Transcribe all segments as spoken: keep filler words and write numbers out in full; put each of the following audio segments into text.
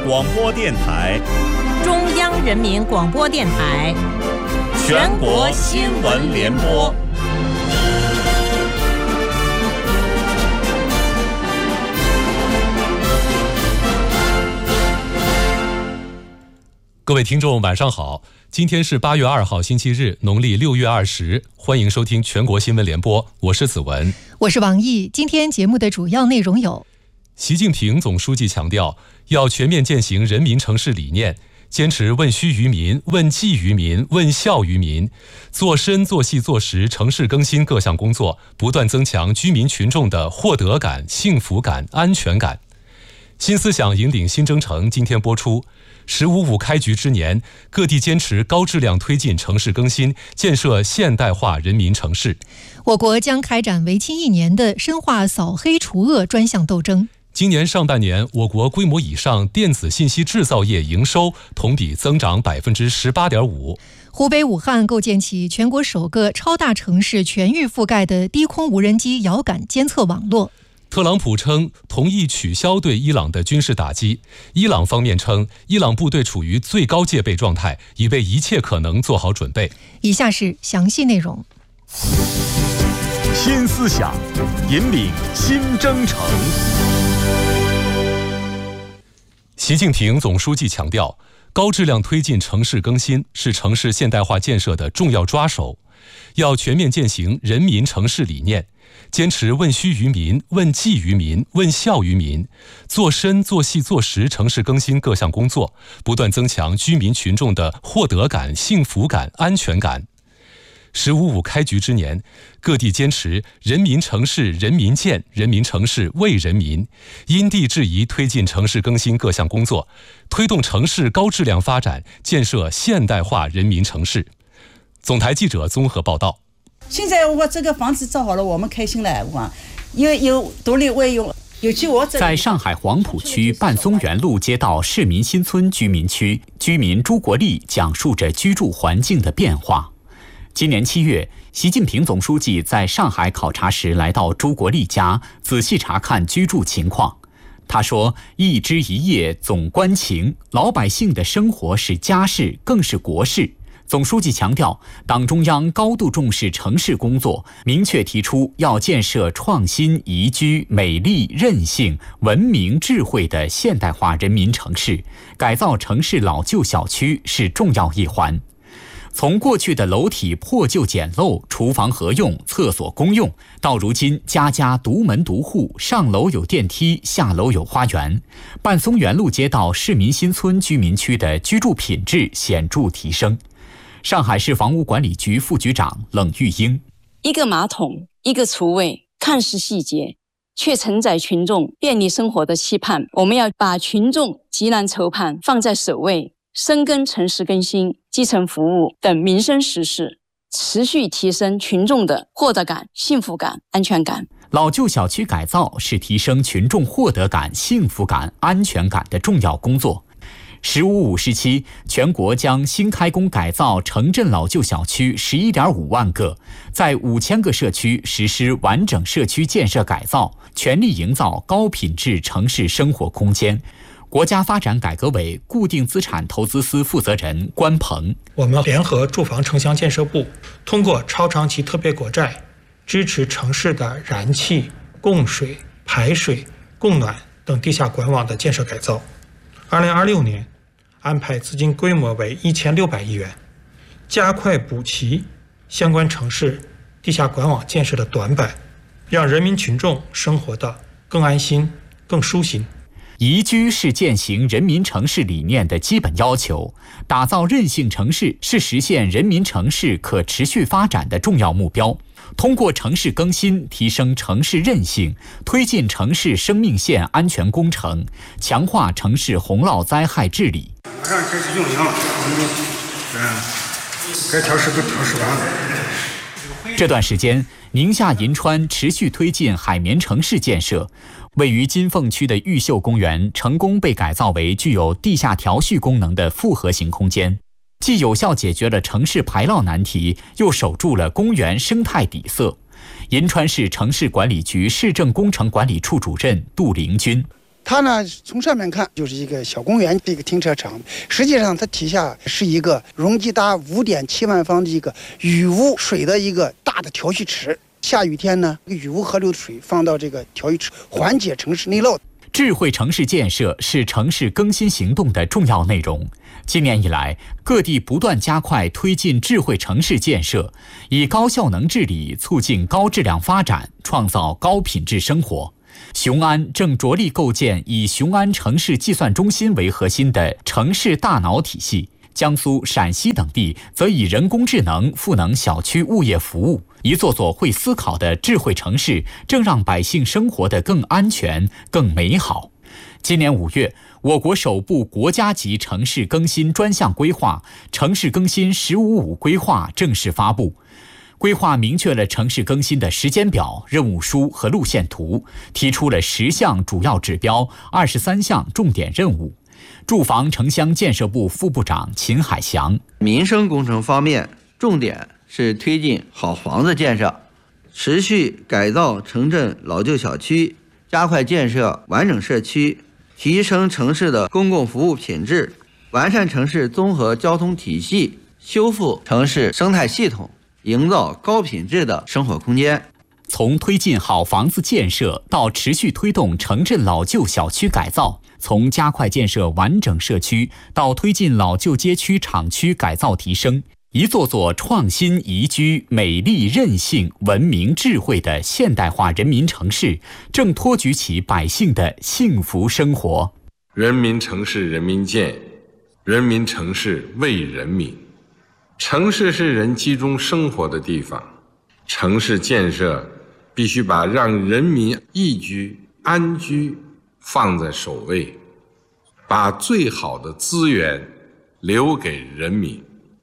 广播电台、 中央人民广播电台、 全国新闻联播。 各位听众晚上好，今天是八月二号星期日，农历六月二十，欢迎收听全国新闻联播，我是子文， 我是王毅。今天节目的主要内容有： 习近平总书记强调，要全面践行人民城市理念，坚持问需于民、问计于民、问效于民，做深做细做实城市更新各项工作，不断增强居民群众的获得感、幸福感、安全感。新思想引领新征程今天播出。十五五开局之年，各地坚持高质量推进城市更新，建设现代化人民城市。 我国将开展为期一年的深化扫黑除恶专项斗争。 今年上半年，我国规模以上电子信息制造业营收同比增长百分之十八点五。 湖北武汉构建起全国首个超大城市全域覆盖的低空无人机遥感监测网络。 特朗普称同意取消对伊朗的军事打击，伊朗方面称伊朗部队处于最高戒备状态，已为一切可能做好准备。 以下是详细内容。 新思想引领新征程。 习近平总书记强调，高质量推进城市更新是城市现代化建设的重要抓手，要全面践行人民城市理念，坚持问需于民、问计于民、问效于民，做深做细做实城市更新各项工作，不断增强居民群众的获得感、幸福感、安全感。十五五开局之年，各地坚持人民城市人民建、人民城市为人民，因地制宜推进城市更新各项工作，推动城市高质量发展，建设现代化人民城市。总台记者综合报道。 现在我这个房子造好了，我们开心了，哇，有有独立卫用。尤其我在上海黄浦区半松园路街道市民新村居民区，居民朱国立讲述着居住环境的变化。今年七月，习近平总书记在上海考察时来到朱国立家，仔细查看居住情况。他说：“一枝一叶总关情，老百姓的生活是家事，更是国事。”总书记强调，党中央高度重视城市工作，明确提出要建设创新、宜居、美丽、韧性、文明、智慧的现代化人民城市，改造城市老旧小区是重要一环。从过去的楼体破旧简陋、厨房合用、厕所公用，到如今家家独门独户，上楼有电梯，下楼有花园，半松园路街道市民新村居民区的居住品质显著提升。上海市房屋管理局副局长冷玉英： 一个马桶，一个厨卫，看似细节，却承载群众便利生活的期盼。我们要把群众急难愁盼放在首位，深耕城市更新、基层服务等民生实事，持续提升群众的获得感、幸福感、安全感。 老旧小区改造是提升群众获得感、幸福感、安全感的重要工作。十五五时期，全国将新开工改造城镇老旧小区十一点五万个，在五千个社区实施完整社区建设改造，全力营造高品质城市生活空间。国家发展改革委固定资产投资司负责人关鹏： 我们联合住房城乡建设部，通过超长期特别国债，支持城市的燃气、供水、排水、供暖等地下管网的建设改造。二零二六年安排资金规模为一千六百亿元，加快补齐相关城市地下管网建设的短板，让人民群众生活得更安心、更舒心。 宜居是践行人民城市理念的基本要求，打造韧性城市是实现人民城市可持续发展的重要目标。通过城市更新提升城市韧性，推进城市生命线安全工程，强化城市洪涝灾害治理。 马上开始运营了，嗯，该调试都调试完了。 这段时间，宁夏银川持续推进海绵城市建设。位于金凤区的玉秀公园成功被改造为具有地下调蓄功能的复合型空间，既有效解决了城市排涝难题，又守住了公园生态底色。银川市城市管理局市政工程管理处主任杜凌军： 它呢，从上面看就是一个小公园，一个停车场，实际上它底下是一个容积达五点七万方的一个雨污水的一个大的调蓄池。下雨天呢，雨污河流的水放到这个调蓄池，缓解城市内涝。 智慧城市建设是城市更新行动的重要内容。今年以来，各地不断加快推进智慧城市建设，以高效能治理促进高质量发展，创造高品质生活。雄安正着力构建以雄安城市计算中心为核心的城市大脑体系。江苏、陕西等地则以人工智能赋能小区物业服务，一座座会思考的智慧城市正让百姓生活得更安全、更美好。今年五月，我国首部国家级城市更新专项规划《城市更新“十五五”规划》正式发布。规划明确了城市更新的时间表、任务书和路线图，提出了十项主要指标、二十三项重点任务。住房城乡建设部副部长秦海翔： 民生工程方面，重点是推进好房子建设，持续改造城镇老旧小区，加快建设完整社区，提升城市的公共服务品质，完善城市综合交通体系，修复城市生态系统，营造高品质的生活空间。 从推进好房子建设到持续推动城镇老旧小区改造，从加快建设完整社区到推进老旧街区厂区改造提升，一座座创新宜居、美丽韧性、文明智慧的现代化人民城市正托举起百姓的幸福生活。 人民城市人民建，人民城市为人民。城市是人集中生活的地方，城市建设必须把让人民宜居、安居放在首位，把最好的资源留给人民。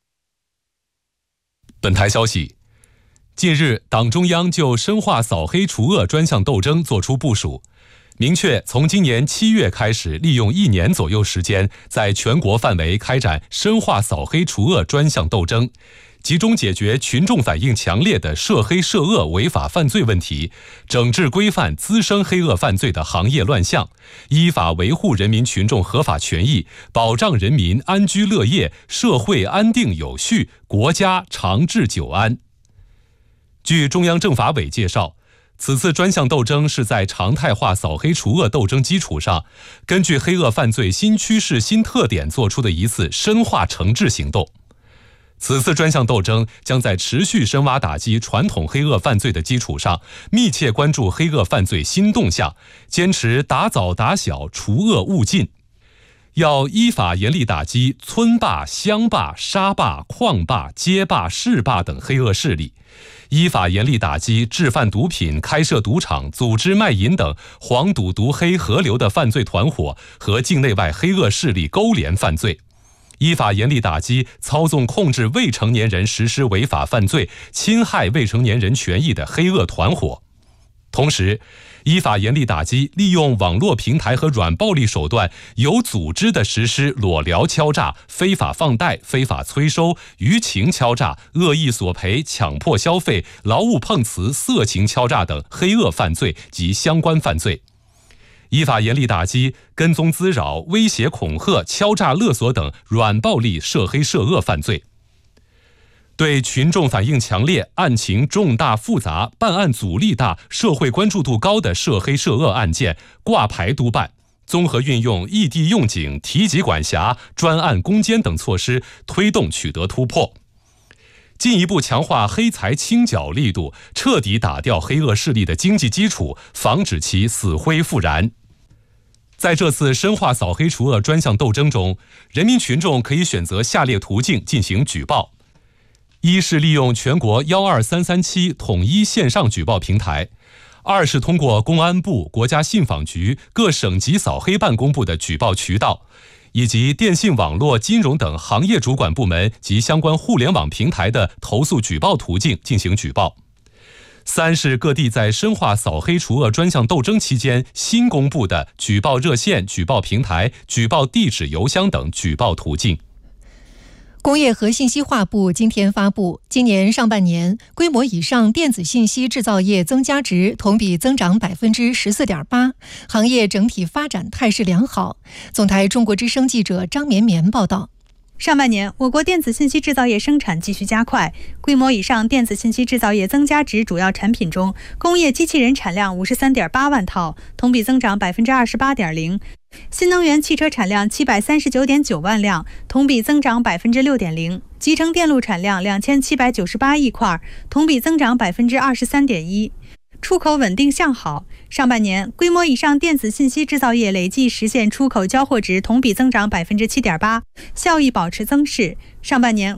本台消息，近日，党中央就深化扫黑除恶专项斗争作出部署，明确从今年七月开始，利用一年左右时间，在全国范围开展深化扫黑除恶专项斗争，集中解决群众反映强烈的涉黑涉恶违法犯罪问题，整治规范滋生黑恶犯罪的行业乱象，依法维护人民群众合法权益，保障人民安居乐业，社会安定有序，国家长治久安。据中央政法委介绍，此次专项斗争是在常态化扫黑除恶斗争基础上，根据黑恶犯罪新趋势新特点做出的一次深化惩治行动。此次专项斗争将在持续深挖打击传统黑恶犯罪的基础上，密切关注黑恶犯罪新动向，坚持打早打小，除恶务尽。要依法严厉打击村霸、乡霸、沙霸、矿霸、街霸、市霸等黑恶势力，依法严厉打击制贩毒品、开设赌场、组织卖淫等黄赌毒黑合流的犯罪团伙和境内外黑恶势力勾连犯罪，依法严厉打击操纵控制未成年人实施违法犯罪、侵害未成年人权益的黑恶团伙。同时，依法严厉打击利用网络平台和软暴力手段，有组织地实施裸聊敲诈、非法放贷、非法催收、舆情敲诈、恶意索赔、强迫消费、劳务碰瓷、色情敲诈等黑恶犯罪及相关犯罪。依法严厉打击跟踪滋扰、威胁恐吓、敲诈勒索等软暴力涉黑涉恶犯罪。对群众反映强烈、案情重大复杂、办案阻力大、社会关注度高的涉黑涉恶案件，挂牌督办，综合运用异地用警、提级管辖、专案攻坚等措施，推动取得突破。进一步强化黑财清剿力度，彻底打掉黑恶势力的经济基础，防止其死灰复燃。在这次深化扫黑除恶专项斗争中，人民群众可以选择下列途径进行举报：一是利用全国一二三三七统一线上举报平台；二是通过公安部、国家信访局、各省级扫黑办公部的举报渠道，以及电信网络、金融等行业主管部门及相关互联网平台的投诉举报途径进行举报；三是各地在深化扫黑除恶专项斗争期间新公布的举报热线、举报平台、举报地址、邮箱等举报途径。 工业和信息化部今天发布，今年上半年规模以上电子信息制造业增加值同比增长百分之十四点八，行业整体发展态势良好。总台中国之声记者张绵绵报道。 上半年，我国电子信息制造业生产继续加快，规模以上电子信息制造业增加值主要产品中，工业机器人产量五十三点八万套，同比增长百分之二十八点零；新能源汽车产量七百三十九点九万辆，同比增长百分之六点零；集成电路产量两千七百九十八亿块，同比增长百分之二十三点一。出口稳定向好，上半年规模以上电子信息制造业累计实现出口交货值同比增长百分之七点八，效益保持增势。上半年